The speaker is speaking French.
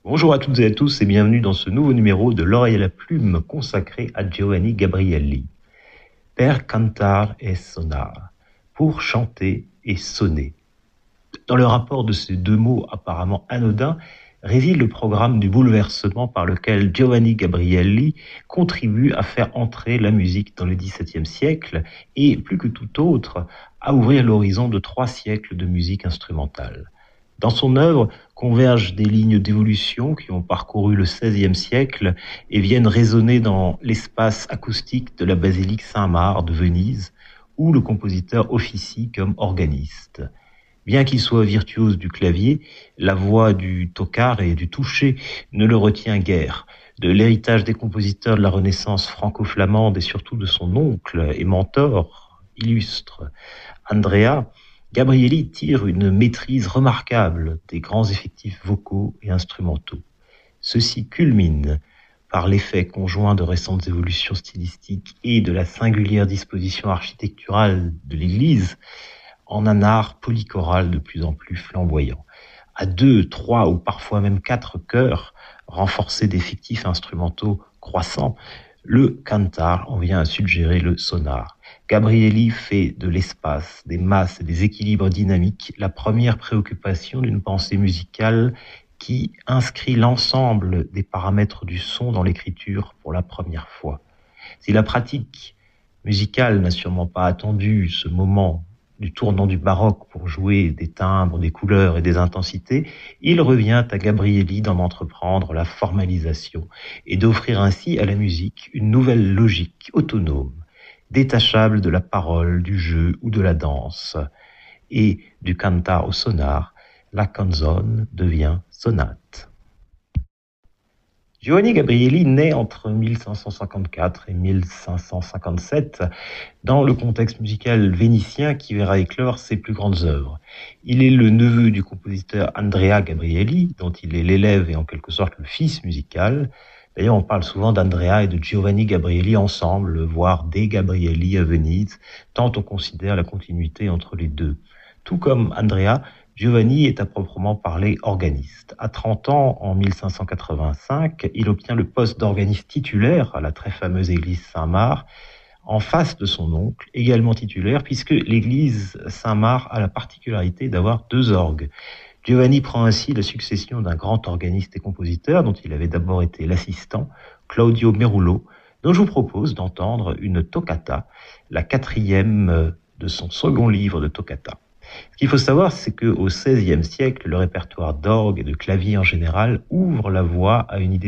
Bonjour à toutes et à tous et bienvenue dans ce nouveau numéro de L'Oreille à la Plume consacré à Giovanni Gabrieli. Per cantar e sonar, pour chanter et sonner. Dans le rapport de ces deux mots apparemment anodins réside le programme du bouleversement par lequel Giovanni Gabrieli contribue à faire entrer la musique dans le XVIIe siècle et, plus que tout autre, à ouvrir l'horizon de 3 siècles de musique instrumentale. Dans son œuvre convergent des lignes d'évolution qui ont parcouru le XVIe siècle et viennent résonner dans l'espace acoustique de la basilique Saint-Marc de Venise, où le compositeur officie comme organiste. Bien qu'il soit virtuose du clavier, la voix du toccar et du toucher ne le retient guère. De l'héritage des compositeurs de la Renaissance franco-flamande et surtout de son oncle et mentor illustre, Andrea, Gabrieli tire une maîtrise remarquable des grands effectifs vocaux et instrumentaux. Ceci culmine par l'effet conjoint de récentes évolutions stylistiques et de la singulière disposition architecturale de l'église en un art polychoral de plus en plus flamboyant. À 2, 3 ou parfois même 4 chœurs, renforcés d'effectifs instrumentaux croissants, le cantar en vient à suggérer le sonar. Gabrieli fait de l'espace, des masses et des équilibres dynamiques la première préoccupation d'une pensée musicale qui inscrit l'ensemble des paramètres du son dans l'écriture pour la première fois. Si la pratique musicale n'a sûrement pas attendu ce moment du tournant du baroque pour jouer des timbres, des couleurs et des intensités, il revient à Gabrieli d'en entreprendre la formalisation et d'offrir ainsi à la musique une nouvelle logique autonome, détachable de la parole, du jeu ou de la danse. Et du cantar au sonar, la canzone devient sonate. Giovanni Gabrieli naît entre 1554 et 1557 dans le contexte musical vénitien qui verra éclore ses plus grandes œuvres. Il est le neveu du compositeur Andrea Gabrieli, dont il est l'élève et en quelque sorte le fils musical. D'ailleurs, on parle souvent d'Andrea et de Giovanni Gabrieli ensemble, voire des Gabrieli à Venise, tant on considère la continuité entre les deux. Tout comme Andrea, Giovanni est à proprement parler organiste. À 30 ans, en 1585, il obtient le poste d'organiste titulaire à la très fameuse église Saint-Marc, en face de son oncle, également titulaire, puisque l'église Saint-Marc a la particularité d'avoir 2 orgues. Giovanni prend ainsi la succession d'un grand organiste et compositeur, dont il avait d'abord été l'assistant, Claudio Merullo, dont je vous propose d'entendre une toccata, la 4e de son second livre de toccata. Ce qu'il faut savoir, c'est qu'au XVIe siècle, le répertoire d'orgue et de clavier en général ouvre la voie à une idée